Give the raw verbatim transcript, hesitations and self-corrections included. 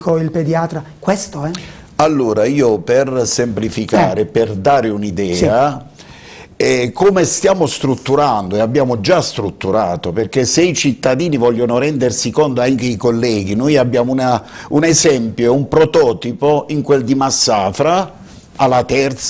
il pediatra, questo è? Allora, io per semplificare, Eh. per dare un'idea, eh, come stiamo strutturando, e abbiamo già strutturato, perché se i cittadini vogliono rendersi conto, anche i colleghi, noi abbiamo una, un esempio, un prototipo in quel di Massafra, alla terza,